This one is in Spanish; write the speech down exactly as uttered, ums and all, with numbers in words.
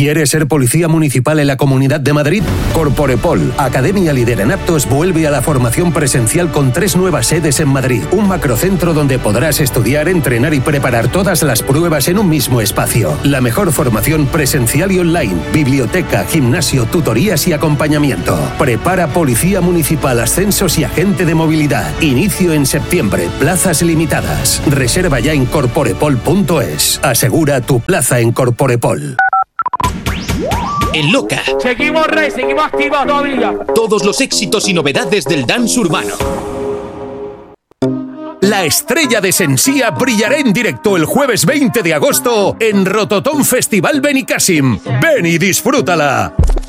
¿Quieres ser policía municipal en la Comunidad de Madrid? Corporepol, Academia Líder en Aptos, vuelve a la formación presencial con tres nuevas sedes en Madrid. Un macrocentro donde podrás estudiar, entrenar y preparar todas las pruebas en un mismo espacio. La mejor formación presencial y online. Biblioteca, gimnasio, tutorías y acompañamiento. Prepara Policía Municipal, Ascensos y Agente de Movilidad. Inicio en septiembre. Plazas limitadas. Reserva ya en corporepol punto es. Asegura tu plaza en Corporepol. En Loca. Seguimos rey, seguimos activos todavía. Todos los éxitos y novedades del dance urbano. La estrella de Sensía brillará en directo el jueves veinte de agosto en Rototón Festival Benicàssim. Ven y disfrútala.